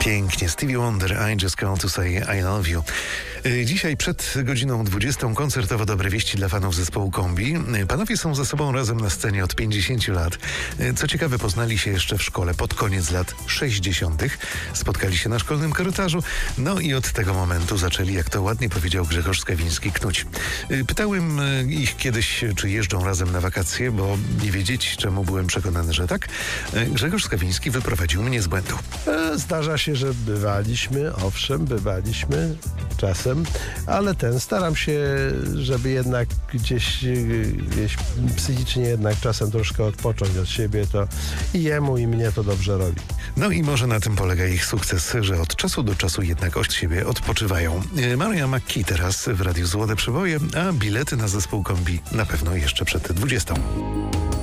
Pięknie. Stevie Wonder, I just called to say I love you. Dzisiaj przed godziną 20 koncertowo dobre wieści dla fanów zespołu Kombi. Panowie są ze sobą razem na scenie od 50 lat. Co ciekawe, poznali się jeszcze w szkole pod koniec lat 60. Spotkali się na szkolnym korytarzu. No i od tego momentu zaczęli, jak to ładnie powiedział Grzegorz Skawiński, knuć. Pytałem ich kiedyś, czy jeżdżą razem na wakacje, bo nie wiedzieć czemu byłem przekonany, że tak. Grzegorz Skawiński wyprowadził mnie z błędu. Zdarza się, że owszem, bywaliśmy czasem, ale staram się, żeby jednak gdzieś psychicznie jednak czasem troszkę odpocząć od siebie, to i jemu, i mnie to dobrze robi. No i może na tym polega ich sukces, że od czasu do czasu jednak od siebie odpoczywają. Mariah McKee teraz w Radiu Złote Przeboje, a bilety na zespół Kombi na pewno jeszcze przed 20.